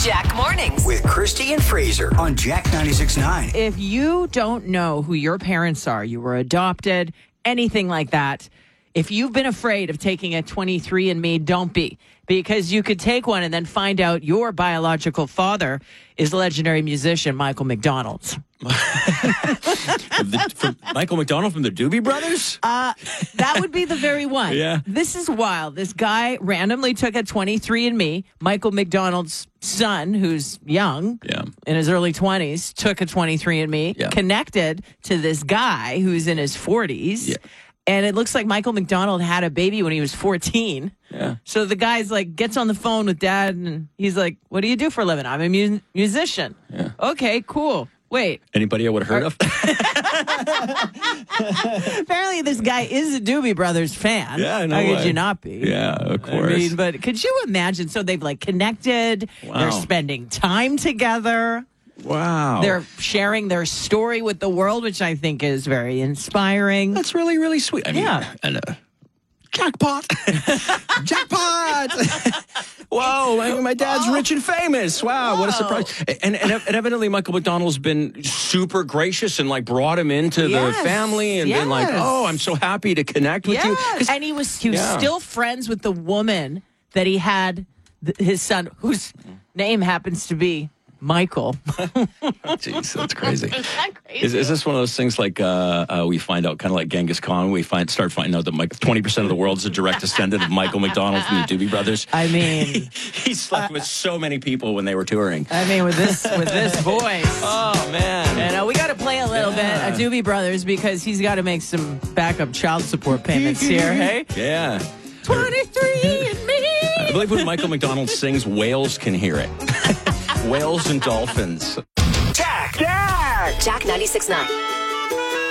Jack Mornings with Christy and Fraser on Jack 96.9. If you don't know who your parents are, you were adopted, anything like that, if you've been afraid of taking a 23andMe, don't be. Because you could take one and then find out your biological father is legendary musician Michael McDonald. Michael McDonald from the Doobie Brothers? That would be the very one. Yeah. This is wild. This guy randomly took a 23andMe. Michael McDonald's son, who's young, in his early 20s, took a 23andMe, connected to this guy who's in his 40s. Yeah. And it looks like Michael McDonald had a baby when he was 14. Yeah. So the guy's like, gets on the phone with dad, and he's like, what do you do for a living? I'm a musician. Yeah. Okay, cool. Wait. Anybody I would have heard of? Apparently this guy is a Doobie Brothers fan. Yeah, no How could way. you not be? Yeah, of course. I mean, but could you imagine? So they've like connected. Wow. They're spending time together. Wow. They're sharing their story with the world, which I think is very inspiring. That's really, really sweet. I mean, and jackpot. Jackpot. Whoa, my dad's rich and famous. Wow, what a surprise. And evidently Michael McDonald's been super gracious and like brought him into the family and been like, oh, I'm so happy to connect with you. And he was still friends with the woman that he had, his son, whose name happens to be Michael. Jeez, that's crazy. Is that crazy? Is this one of those things like we find out, kind of like Genghis Khan, we start finding out that 20% of the world is a direct descendant of Michael McDonald from the Doobie Brothers? I mean, he slept with so many people when they were touring. I mean, with this voice. Oh, man. And we got to play a little bit of Doobie Brothers because he's got to make some backup child support payments here, hey? Yeah. 23andMe. I believe when Michael McDonald sings, whales can hear it. Whales and dolphins. Jack 96.9.